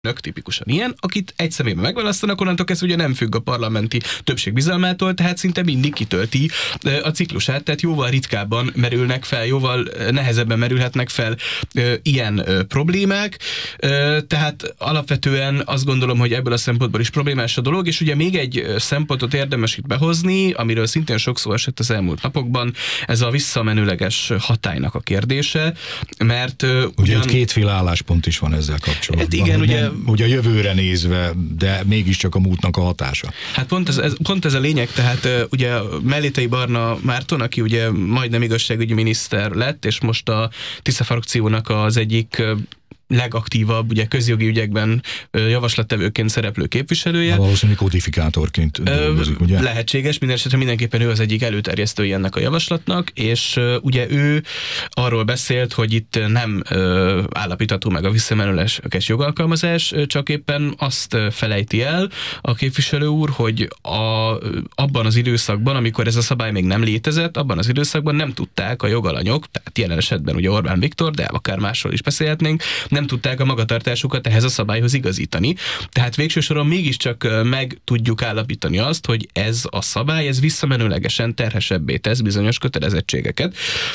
tipikusan ilyen, akit egy személyben megválasztanak, onnantól kezdve ugye nem függ a parlamenti többség bizalmától, tehát szinte mindig kitölti a ciklusát, tehát jóval ritkábban merülnek fel, jóval nehezebben merülhetnek fel ilyen problémák, tehát alapvetően azt gondolom, hogy ebből a szempontból is problémás a dolog, és ugye még egy szempontot érdemes itt behozni, amiről szintén sok szó esett az elmúlt napokban, ez a visszamenőleges hatálynak a kérdése, mert ugye kétféle álláspont is van ezzel kapcsolatban. Hát igen, ugye a jövőre nézve, de mégiscsak a múltnak a hatása. Hát pont ez a lényeg, tehát ugye Mellétei Barna Márton, aki ugye majdnem igazságügyi miniszter lett, és most a Tisza frakciónak az egyik legaktívabb, ugye közjogi ügyekben javaslattevőként szereplő képviselője. Valószínűleg kodifikátorként dolgozik, ugye? Lehetséges, mindenesetre mindenképpen ő az egyik előterjesztője ennek a javaslatnak, és ugye ő arról beszélt, hogy itt nem állapítható meg a visszamenőleges jogalkalmazás, csak éppen azt felejti el a képviselő úr, hogy abban az időszakban, amikor ez a szabály még nem létezett, abban az időszakban nem tudták a jogalanyok, tehát jelen esetben ugye Orbán Viktor, de akár másról is beszélhetnénk, nem tudták a magatartásukat ehhez a szabályhoz igazítani. Tehát végső soron mégiscsak meg tudjuk állapítani azt, hogy ez a szabály, ez visszamenőlegesen terhesebbé tesz bizonyos kötelezettségeket.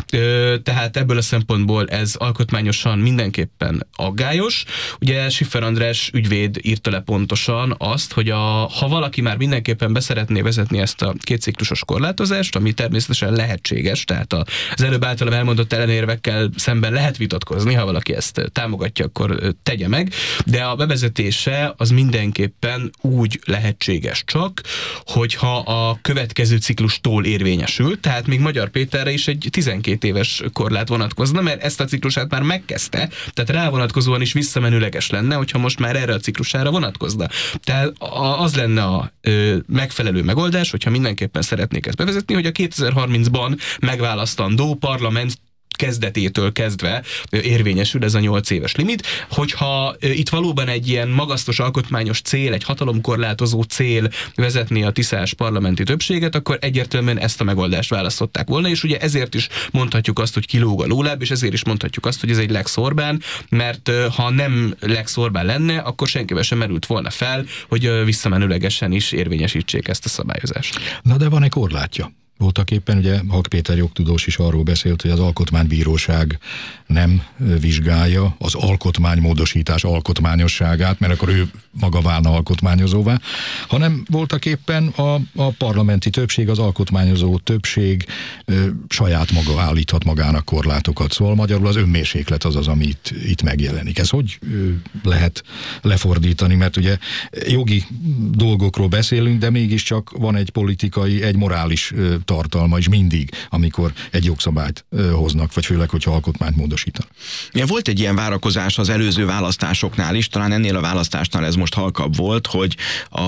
Tehát ebből a szempontból ez alkotmányosan mindenképpen aggályos. Ugye Schiffer András ügyvéd írta le pontosan azt, hogy ha valaki már mindenképpen beszeretné vezetni ezt a kétciklusos korlátozást, ami természetesen lehetséges, tehát az előbb általam elmondott ellenérvekkel szemben lehet vitatkozni, ha valaki ezt támogatja, akkor tegye meg, de a bevezetése az mindenképpen úgy lehetséges csak, hogyha a következő ciklustól érvényesül, tehát még Magyar Péterre is egy 12 éves korlát vonatkozna, mert ezt a ciklusát már megkezdte, tehát rá vonatkozóan is visszamenőleges lenne, hogyha most már erre a ciklusára vonatkozna. Tehát az lenne a megfelelő megoldás, hogyha mindenképpen szeretnék ezt bevezetni, hogy a 2030-ban megválasztandó parlament kezdetétől kezdve érvényesül ez a 8 éves limit. Hogyha itt valóban egy ilyen magasztos alkotmányos cél, egy hatalomkorlátozó cél vezetné a tiszás parlamenti többséget, akkor egyértelműen ezt a megoldást választották volna, és ugye ezért is mondhatjuk azt, hogy kilóg a lóláb, és ezért is mondhatjuk azt, hogy ez egy Lex Orbán, mert ha nem Lex Orbán lenne, akkor senkivel sem merült volna fel, hogy visszamenőlegesen is érvényesítsék ezt a szabályozást. Na de van egy korlátja. Voltak éppen, ugye Hak Péter jogtudós is arról beszélt, hogy az Alkotmánybíróság nem vizsgálja az alkotmánymódosítás alkotmányosságát, mert akkor ő maga válna alkotmányozóvá, hanem voltak éppen a parlamenti többség, az alkotmányozó többség saját maga állíthat magának korlátokat. Szóval magyarul az önmérséklet az, ami itt megjelenik. Ez hogy lehet lefordítani, mert ugye jogi dolgokról beszélünk, de mégiscsak van egy politikai, egy morális tartalma is mindig, amikor egy jogszabályt hoznak, vagy főleg, hogyha alkotmányt módosítanak. Ja, volt egy ilyen várakozás az előző választásoknál is, talán ennél a választásnál ez most halkabb volt, hogy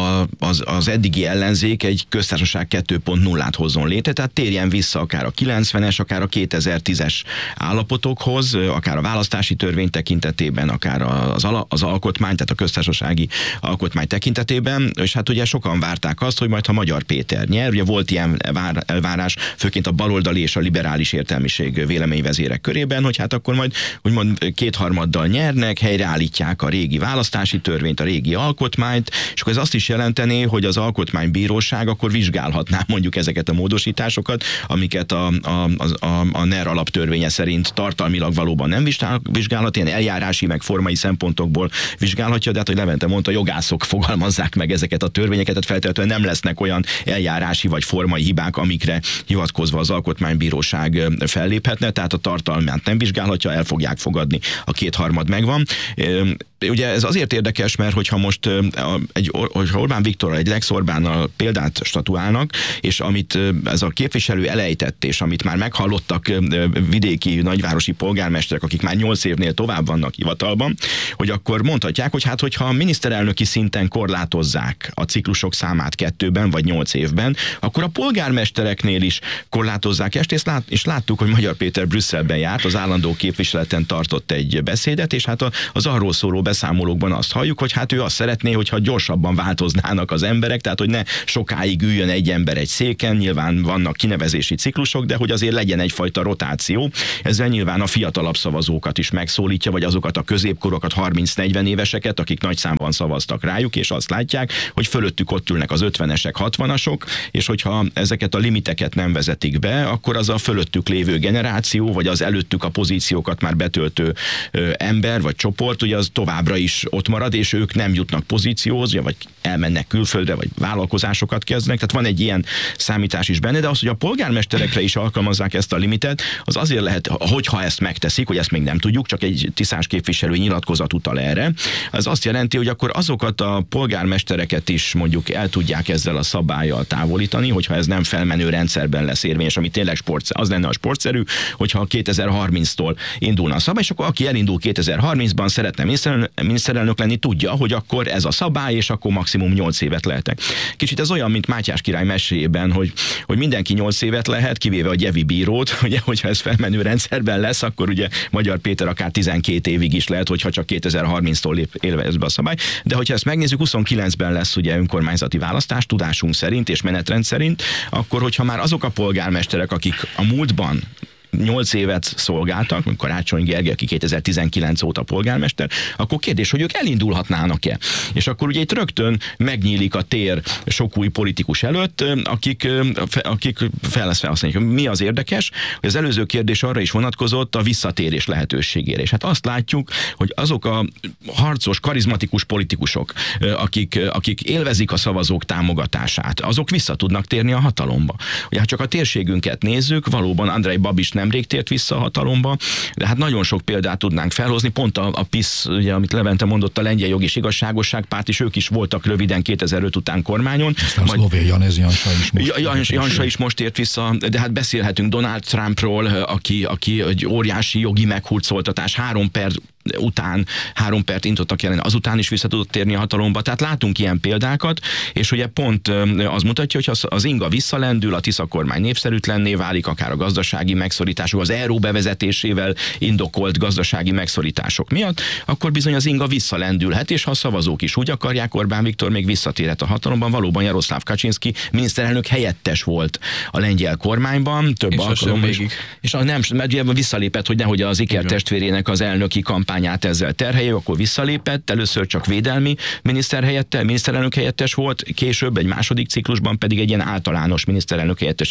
az eddigi ellenzék egy köztársaság 2.0-át hozzon létre, tehát térjen vissza akár a 90-es, akár a 2010-es állapotokhoz, akár a választási törvény tekintetében, akár az alkotmány, tehát a köztársasági alkotmány tekintetében, és hát ugye sokan várták azt, hogy majd ha Magyar Péter nyer, ugye volt ilyen elvárás, főként a baloldali és a liberális értelmiség véleményvezérek körében, hogy hát akkor majd úgymond 2/3 nyernek, helyreállítják a régi választási törvényt, a régi alkotmányt, és akkor ez azt is jelentené, hogy az Alkotmánybíróság akkor vizsgálhatná mondjuk ezeket a módosításokat, amiket a NER alaptörvénye szerint tartalmilag valóban nem vizsgálhat, ilyen eljárási meg formai szempontokból vizsgálhatja, de hát, hogy Levente mondta, jogászok fogalmazzák meg ezeket a törvényeket, tehát feltétlenül nem lesznek olyan eljárási vagy formai hibák, amikre hivatkozva az Alkotmánybíróság felléphetne, tehát a tartalmát nem vizsgálhatja, el fogják fogadni, a 2/3 megvan. Ugye ez azért érdekes, mert hogyha most hogyha Orbán Viktorral, egy Lex Orbánnal példát statuálnak, és amit ez a képviselő elejtett, és amit már meghallottak vidéki nagyvárosi polgármesterek, akik már 8 évnél tovább vannak hivatalban, hogy akkor mondhatják, hogy hát hogyha miniszterelnöki szinten korlátozzák a ciklusok számát 2-ben vagy 8 évben, akkor a polgármestereknél is korlátozzák ezt, és láttuk, hogy Magyar Péter Brüsszelben járt, az állandó képviseleten tartott egy beszédet, és hát az arról szóló beszámolókban azt halljuk, hogy hát ő azt szeretné, hogyha gyorsabban változnának az emberek, tehát hogy ne sokáig üljön egy ember egy széken, nyilván vannak kinevezési ciklusok, de hogy azért legyen egyfajta rotáció. Ezzel nyilván a fiatalabb szavazókat is megszólítja, vagy azokat a középkorokat, 30-40 éveseket, akik nagy számban szavaztak rájuk, és azt látják, hogy fölöttük ott ülnek az 50-esek, 60-asok, és hogyha ezeket a limiteket nem vezetik be, akkor az a fölöttük lévő generáció, vagy az előttük a pozíciókat már betöltő ember, vagy csoport, ugye az továbbra is ott marad, és ők nem jutnak pozícióhoz, vagy elmennek külföldre, vagy vállalkozásokat kezdnek. Tehát van egy ilyen számítás is benne, de az, hogy a polgármesterekre is alkalmazzák ezt a limitet, az azért lehet, hogyha ezt megteszik, hogy ezt még nem tudjuk, csak egy tisztás képviselő nyilatkozat utal erre, az azt jelenti, hogy akkor azokat a polgármestereket is mondjuk el tudják ezzel a szabállyal távolítani, hogyha ez nem felmenő rendszerben lesz érvényes, ami tényleg az lenne a sportszerű, hogyha 2030-tól indulna a szabály, és akkor aki elindul 2030-ban szeretne miniszterelnök lenni, tudja, hogy akkor ez a szabály, és akkor maximum 8 évet lehetek. Kicsit ez olyan, mint Mátyás király meséjében, hogy mindenki 8 évet lehet, kivéve a gyevi bírót, ugye, hogyha ez felmenő rendszerben lesz, akkor ugye Magyar Péter akár 12 évig is lehet, hogyha csak 2030-tól élvez be a szabály. De hogyha ezt megnézzük, 29-ben lesz ugye önkormányzati választás, tudásunk szerint és menetrend szerint, akkor hogyha már azok a polgármesterek, akik a múltban 8 évet szolgáltak, mint Karácsony Gergely, aki 2019 óta polgármester, akkor kérdés, hogy ők elindulhatnának-e. És akkor ugye itt rögtön megnyílik a tér sok új politikus előtt, akik fel lesz felhasználni. Mi az érdekes, hogy az előző kérdés arra is vonatkozott a visszatérés lehetőségére. És hát azt látjuk, hogy azok a harcos, karizmatikus politikusok, akik élvezik a szavazók támogatását, azok vissza tudnak térni a hatalomba. Ugye, ha csak a térségünket nézzük, valóban Andrej Babiš nemrég tért vissza a hatalomba, de hát nagyon sok példát tudnánk felhozni, pont a PiS, ugye, amit Levente mondott, a Lengyel Jog és Igazságosság Párt is, ők is voltak röviden 2005 után kormányon. Szlovén Janez Jansa is most. Jansa is most tért vissza, de hát beszélhetünk Donald Trumpról, aki egy óriási jogi meghurcoltatás, 3 pert intottak ellen, azután is vissza tudott térni a hatalomba. Tehát látunk ilyen példákat, és ugye pont az mutatja, hogy az inga visszalendül, a Tisza kormány népszerűtlenné válik, akár a gazdasági megszorítások, az euró bevezetésével indokolt gazdasági megszorítások miatt, akkor bizony az inga visszalendülhet, és ha a szavazók is úgy akarják, Orbán Viktor még visszatérhet a hatalomban. Valóban Jaroszláv Kaczynszki miniszterelnök helyettes volt a lengyel kormányban, több alkalommal. És mert visszalépett, hogy nehogy az Iker testvérének az elnöki kampányát ezzel terhelje, akkor visszalépett, először csak védelmi miniszterelnök helyettes volt, később egy második ciklusban pedig egy ilyen általános miniszterelnök helyettesi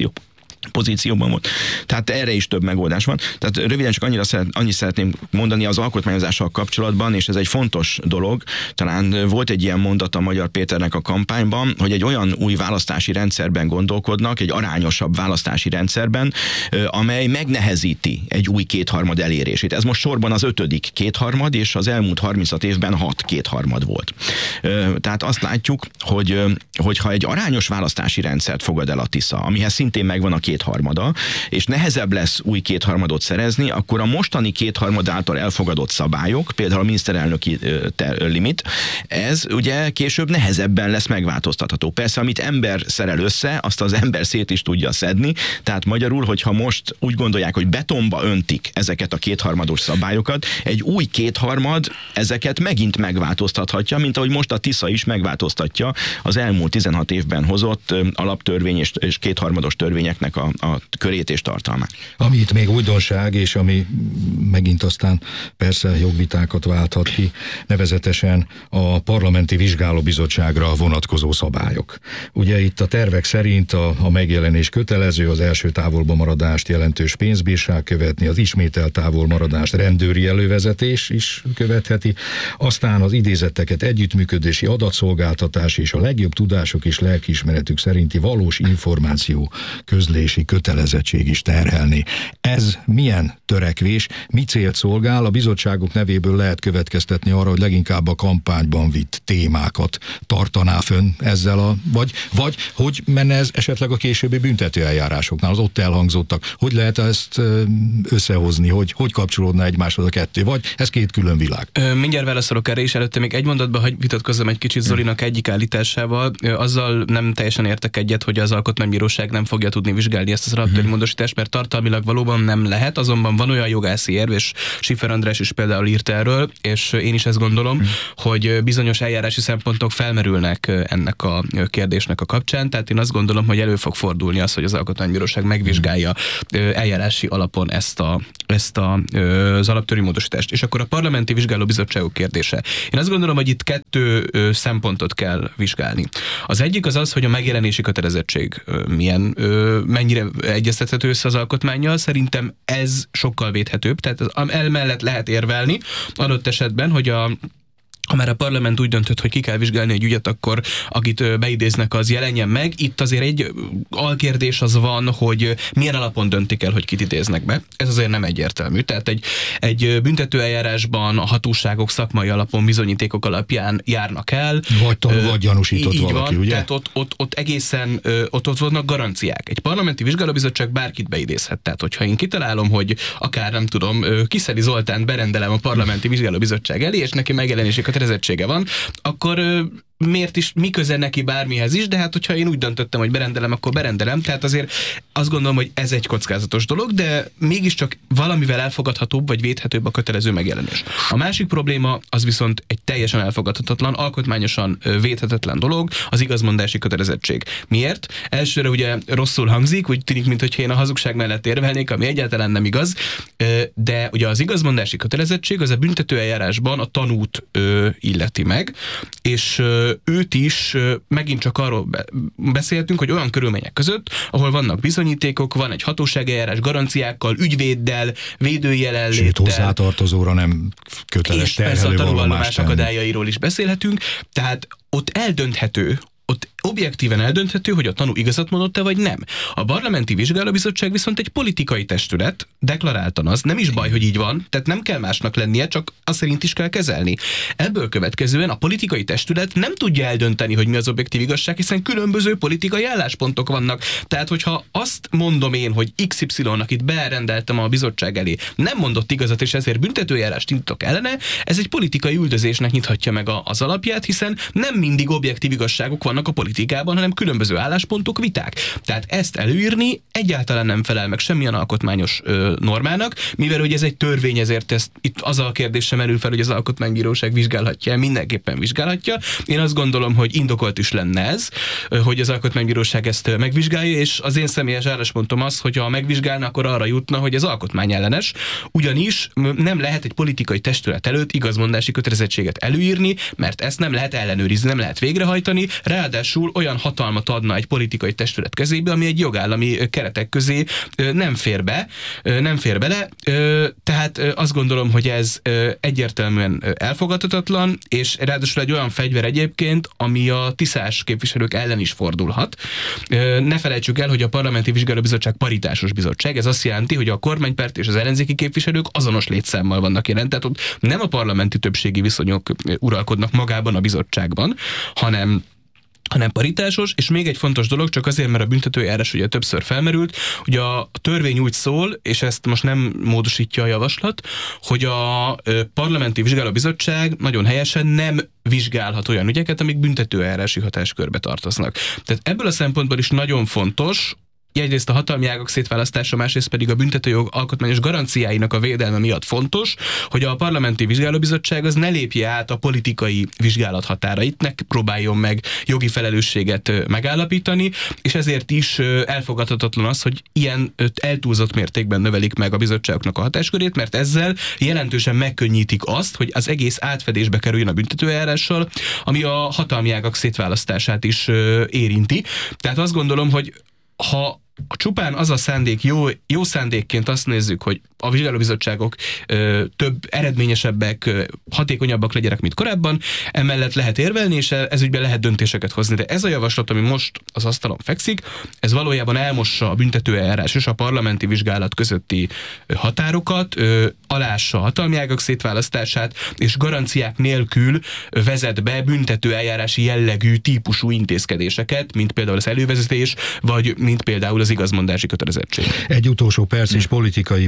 pozícióban volt. Tehát erre is több megoldás van. Tehát röviden csak annyit szeretném mondani az alkotmányozással kapcsolatban, és ez egy fontos dolog. Talán volt egy ilyen mondat a Magyar Péternek a kampányban, hogy egy olyan új választási rendszerben gondolkodnak, egy arányosabb választási rendszerben, amely megnehezíti egy új kétharmad elérését. Ez most sorban az 5. kétharmad, és az elmúlt 36 évben 6 kétharmad volt. Tehát azt látjuk, hogy ha egy arányos választási rendszert fogad el a Tisza, amihez szintén megvan a kétharmada, és nehezebb lesz új kétharmadot szerezni, akkor a mostani kétharmad által elfogadott szabályok, például a miniszterelnöki limit, ez ugye később nehezebben lesz megváltoztatható. Persze, amit ember szerel össze, azt az ember szét is tudja szedni, tehát magyarul, hogyha most úgy gondolják, hogy betonba öntik ezeket a kétharmados szabályokat, egy új kétharmad ezeket megint megváltoztathatja, mint ahogy most a Tisza is megváltoztatja az elmúlt 16 évben hozott alaptörvény és kétharmados törvényeknek a körét és tartalmát. Ami itt még újdonság, és ami megint aztán persze jogvitákat válthat ki, nevezetesen a parlamenti vizsgálóbizottságra vonatkozó szabályok. Ugye itt a tervek szerint a megjelenés kötelező, az első távolba maradást jelentős pénzbírság követni, az ismételt távolmaradást rendőri elővezetés is követheti, aztán az idézetteket együttműködési adatszolgáltatás és a legjobb tudások és lelkiismeretük szerinti valós információ közlési kötelezettség is terhelni. Ez milyen törekvés, mi célt szolgál? A bizottságok nevéből lehet következtetni arra, hogy leginkább a kampányban vitt témákat tartaná fönn ezzel vagy hogy menne ez esetleg a későbbi büntetőeljárásoknál, az ott elhangzottak. Hogy lehet ezt összehozni, hogy kapcsolódna egymáshoz a kettő, vagy ez két külön világ? Mindjárt válaszolok erre is, előtte még egy mondatban, hogy vitatkozzam egy kicsit Zolinak egyik állításával. Azzal nem teljesen értek egyet, hogy az Alkotmánybíróság nem fogja tudni vizsgálni megvizsgálni ezt az alaptörvénymódosítást, mert tartalmilag valóban nem lehet, azonban van olyan jogászi érv, és Schiffer András is például írt erről, és én is ezt gondolom, hogy bizonyos eljárási szempontok felmerülnek ennek a kérdésnek a kapcsán, tehát én azt gondolom, hogy elő fog fordulni az, hogy az Alkotmánybíróság megvizsgálja eljárási alapon ezt az alaptörvénymódosítást. És akkor a parlamenti vizsgálóbizottságok kérdése. Én azt gondolom, hogy itt 2 szempontot kell vizsgálni. Az egyik az, hogy a megjelenési kötelezettség mennyire egyeztethető össze az alkotmánnyal. Szerintem ez sokkal védhetőbb, tehát emellett lehet érvelni adott esetben, hogy ha már a parlament úgy döntött, hogy ki kell vizsgálni egy ügyet, akkor akit beidéznek, az jelenjen meg. Itt azért egy alkérdés az van, hogy milyen alapon döntik el, hogy kit idéznek be. Ez azért nem egyértelmű. Tehát egy büntetőeljárásban a hatóságok szakmai alapon, bizonyítékok alapján járnak el. Vagy gyanúsított valaki, ugye? Tehát ott egészen ott vannak garanciák. Egy parlamenti vizsgálóbizottság bárkit beidézhet. Tehát hogyha én kitalálom, hogy akár nem tudom, Kiszeli Zoltánt berendelem a parlamenti vizsgálóbizottság elé, és neki megjelenési kötelezettsége van, akkor miért is, mi köze neki bármihez is, de hát hogyha én úgy döntöttem, hogy berendelem, akkor berendelem, tehát azért azt gondolom, hogy ez egy kockázatos dolog, de mégiscsak valamivel elfogadhatóbb vagy védhetőbb a kötelező megjelenés. A másik probléma az viszont egy teljesen elfogadhatatlan, alkotmányosan védhetetlen dolog, az igazmondási kötelezettség. Miért? Elsőre ugye rosszul hangzik, úgy tűnik, mintha én a hazugság mellett érvelnék, ami egyáltalán nem igaz, de ugye az igazmondási kötelezettség az a büntetőeljárásban a tanút illeti meg, és őt is megint csak arról beszéltünk, hogy olyan körülmények között, ahol vannak bizonyítékok, van egy hatóságeljárás garanciákkal, ügyvéddel, védői jelenléttel. Sőt, hozzátartozóra nem köteles és persze a tanúvallomás tenni. akadályairól is beszélhetünk, tehát ott eldönthető, ott objektíven eldönthető, hogy a tanú igazat mondott-e vagy nem. A parlamenti vizsgálóbizottság viszont egy politikai testület, deklaráltan az, nem is baj, hogy így van, tehát nem kell másnak lennie, csak azt szerint is kell kezelni. Ebből következően a politikai testület nem tudja eldönteni, hogy mi az objektív igazság, hiszen különböző politikai álláspontok vannak. Tehát, hogyha azt mondom én, hogy XY-nak itt berendeltem a bizottság elé, nem mondott igazat, és ezért büntetőjárást indítok ellene, ez egy politikai üldözésnek nyithatja meg az alapját, hiszen nem mindig objektív igazságok vannak a politikában, hanem különböző álláspontok, viták. Tehát ezt előírni egyáltalán nem felel meg semmilyen alkotmányos normának, mivel hogy ez egy törvény, ezért itt az a kérdés sem merül fel, hogy az Alkotmánybíróság vizsgálhatja, mindenképpen vizsgálhatja. Én azt gondolom, hogy indokolt is lenne ez, hogy az Alkotmánybíróság ezt megvizsgálja, és az én személyes álláspontom az, hogy ha megvizsgálna, akkor arra jutna, hogy ez alkotmányellenes, ugyanis nem lehet egy politikai testület előtt igazmondási kötelezettséget előírni, mert ezt nem lehet ellenőrizni, nem lehet végrehajtani, ráadásul olyan hatalmat adna egy politikai testület kezébe, ami egy jogállami keretek közé nem fér bele, tehát azt gondolom, hogy ez egyértelműen elfogadhatatlan, és ráadásul egy olyan fegyver egyébként, ami a tiszás képviselők ellen is fordulhat. Ne felejtsük el, hogy a Parlamenti Vizsgálóbizottság paritásos bizottság, ez azt jelenti, hogy a kormánypárt és az ellenzéki képviselők azonos létszámmal vannak jelen, tehát ott nem a parlamenti többségi viszonyok uralkodnak magában a bizottságban, hanem paritásos, és még egy fontos dolog, csak azért, mert a büntetőeljárás ugye többször felmerült, ugye a törvény úgy szól, és ezt most nem módosítja a javaslat, hogy a parlamenti vizsgálóbizottság nagyon helyesen nem vizsgálhat olyan ügyeket, amik büntetőeljárási hatáskörbe tartoznak. Tehát ebből a szempontból is nagyon fontos, egyrészt a hatalmi ágak szétválasztása, másrészt pedig a büntetőjog alkotmányos garanciáinak a védelme miatt fontos, hogy a parlamenti vizsgálóbizottság az ne lépje át a politikai vizsgálat határait, ne próbáljon meg jogi felelősséget megállapítani, és ezért is elfogadhatatlan az, hogy ilyen eltúlzott mértékben növelik meg a bizottságoknak a hatáskörét, mert ezzel jelentősen megkönnyítik azt, hogy az egész átfedésbe kerüljön a büntetőeljárással, ami a hatalmi ágak szétválasztását is érinti. Tehát azt gondolom, hogy ha csupán az a szándék, jó szándékként azt nézzük, hogy a vizsgálóbizottságok több eredményesebbek, hatékonyabbak legyenek, mint korábban, emellett lehet érvelni, és ezügyben lehet döntéseket hozni. De ez a javaslat, ami most az asztalon fekszik, ez valójában elmossa a büntetőeljárás és a parlamenti vizsgálat közötti határokat, alássa a hatalmi ágak szétválasztását, és garanciák nélkül vezet be büntetőeljárási jellegű típusú intézkedéseket, mint például az elővezetés, vagy mint például az igazmondási kötelezettség. Egy utolsó perc és politikai pikantérium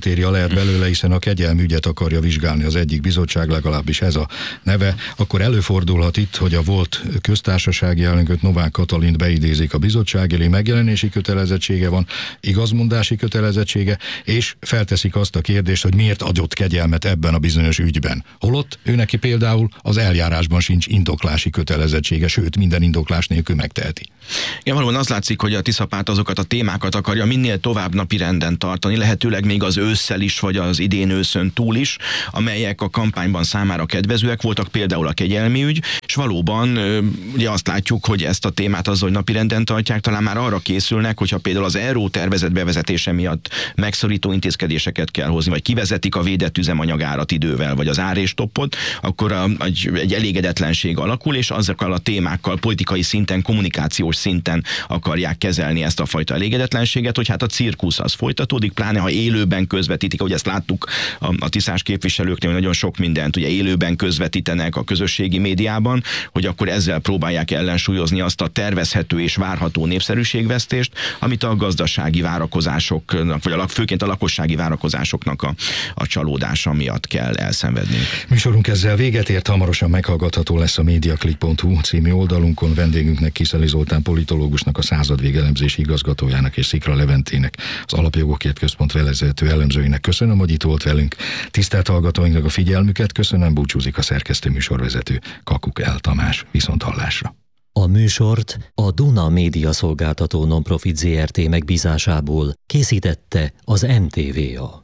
periféria lehet belőle, hiszen a kegyelmi ügyet akarja vizsgálni az egyik bizottság, legalábbis ez a neve, akkor előfordulhat itt, hogy a volt köztársasági elnököt, Novák Katalint beidézik a bizottság elé, megjelenési kötelezettsége van, igazmondási kötelezettsége, és felteszik azt a kérdést, hogy miért adott kegyelmet ebben a bizonyos ügyben. Holott ő neki például az eljárásban sincs indoklási kötelezettsége, sőt, minden indoklás nélkül megteheti. Igen, valóban az látszik, hogy a Tiszapárt azokat a témákat akarja minél tovább napirenden tartani, lehetőleg még az ősszel is, vagy az idén őszön túl is, amelyek a kampányban számára kedvezőek voltak, például a kegyelmi ügy, és valóban ugye azt látjuk, hogy ezt a témát azzal, hogy napirenden tartják, talán már arra készülnek, hogyha például az ERO tervezet bevezetése miatt megszorító intézkedéseket kell hozni, vagy kivezetik a védett üzemanyagárat idővel, vagy az áréstoppot, akkor egy elégedetlenség alakul, és azokkal a témákkal politikai szinten, kommunikációs szinten akarják kezelni ezt a fajta elégedetlenséget, hogy hát a cirkusz az folytatódik, pláne ha élőben közvetítik, ahogy ezt láttuk a tiszás képviselőknél, hogy nagyon sok mindent ugye élőben közvetítenek a közösségi médiában, hogy akkor ezzel próbálják ellensúlyozni azt a tervezhető és várható népszerűségvesztést, amit a gazdasági várakozásoknak, vagy főként a lakossági várakozásoknak a csalódása miatt kell elszenvedni. Műsorunk ezzel véget ért, hamarosan meghallgatható lesz a mediaclick.hu című oldalunkon. Vendégünknek, Kiszeli Zoltán politológusnak, a századvégelemzési igazgatójának és Szikra Leventének, az Alapjogokért Központ vezető elemzőinek köszönöm, hogy itt volt velünk. Tisztelt hallgatóinknak a figyelmüket köszönöm, búcsúzik a szerkesztő műsorvezető Kakuk L. Tamás. Viszonthallásra. A műsort a Duna Média Szolgáltató Nonprofit Zrt. Megbízásából készítette az NTVA.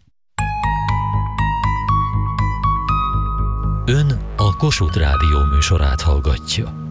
Ön a Kossuth Rádió műsorát hallgatja.